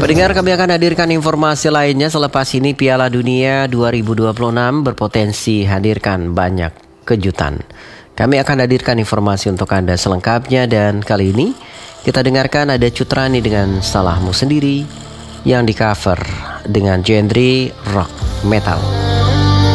Pendengar, kami akan hadirkan informasi lainnya selepas ini. Piala Dunia 2026 berpotensi hadirkan banyak kejutan. Kami akan hadirkan informasi untuk Anda selengkapnya, dan kali ini kita dengarkan ada Cut Rani dengan Salahmu Sendiri yang di cover dengan genre rock metal.